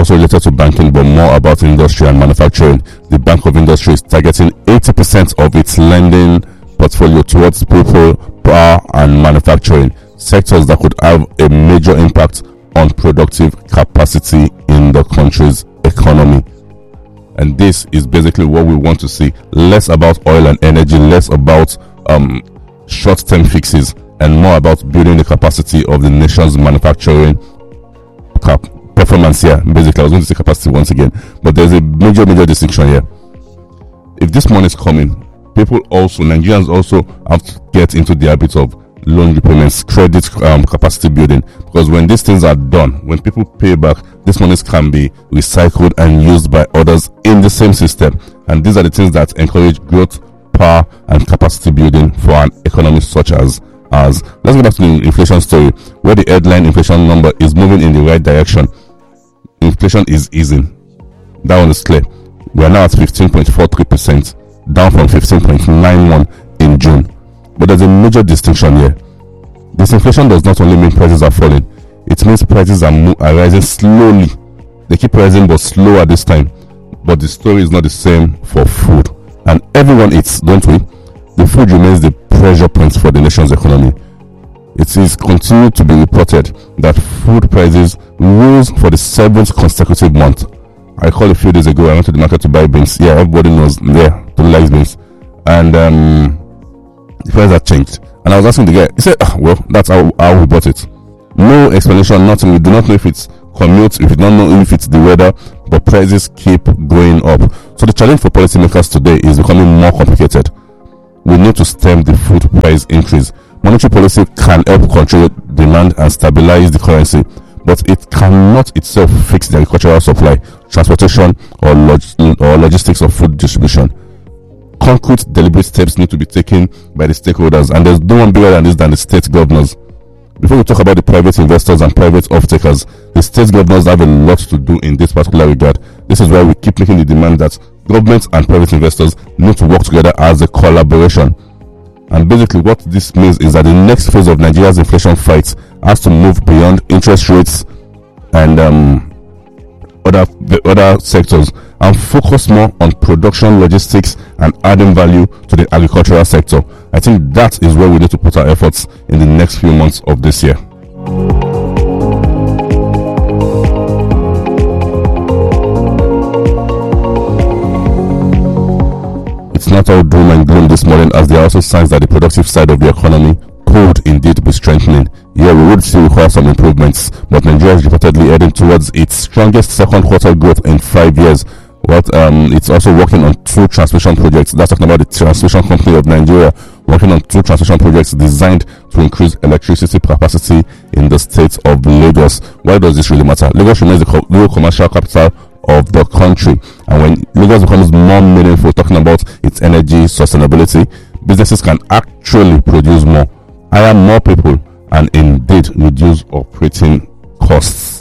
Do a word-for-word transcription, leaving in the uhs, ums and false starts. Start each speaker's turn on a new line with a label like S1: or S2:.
S1: also related to banking, but more about industry and manufacturing. The Bank of Industry is targeting eighty percent of its lending portfolio towards people, power, and manufacturing, sectors that could have a major impact on productive capacity in the country's economy. And this is basically what we want to see. Less about oil and energy, less about um, short-term fixes, and more about building the capacity of the nation's manufacturing cap- performance here. Basically, I was going to say capacity once again, but there's a major, major distinction here. If this money is coming, people also, Nigerians also have to get into the habit of loan repayments, credit um, capacity building, because when these things are done, when people pay back, these monies can be recycled and used by others in the same system. And these are the things that encourage growth, power, and capacity building for an economy such as ours. Let's go back to the inflation story, where the headline inflation number is moving in the right direction. Inflation is easing. That one is clear. We are now at fifteen point four three percent, down from fifteen point nine one in June. But there's a major distinction here. This inflation does not only mean prices are falling, it means prices are, mo- are rising slowly. They keep rising but slow at this time. But the story is not the same for food. And everyone eats, don't we? The food remains the pressure point for the nation's economy. It is continued to be reported that food prices rose for the seventh consecutive month. I called a few days ago, I went to the market to buy beans. Yeah, everybody knows, yeah, to likes beans. And um the price had changed, and I was asking the guy. He said, ah, well, that's how, how we bought it. No explanation, nothing. We do not know if it's commute, if we don't know if it's the weather, but prices keep going up. So the challenge for policymakers today is becoming more complicated. We need to stem the food price increase. Monetary policy can help control demand and stabilize the currency, but it cannot itself fix the agricultural supply, transportation, or, log- or logistics of food distribution. Concrete, deliberate steps need to be taken by the stakeholders, and there's no one bigger than this than the state governors. Before we talk about the private investors and private off-takers, the state governors have a lot to do in this particular regard. This is why we keep making the demand that government and private investors need to work together as a collaboration. And basically what this means is that the next phase of Nigeria's inflation fight has to move beyond interest rates and um, other other sectors and focus more on production, logistics, and adding value to the agricultural sector. I think that is where we need to put our efforts in the next few months of this year. It's not all doom and gloom this morning, as there are also signs that the productive side of the economy could indeed be strengthening. Yeah, we would still require some improvements, but Nigeria is reportedly heading towards its strongest second quarter growth in five years. What um, it's also working on two transmission projects. That's talking about the Transmission Company of Nigeria, working on two transmission projects designed to increase electricity capacity in the state of Lagos. Why does this really matter? Lagos remains the co- new commercial capital of the country, and when Lagos becomes more meaningful, talking about its energy sustainability, businesses can actually produce more, hire more people, and indeed reduce operating costs.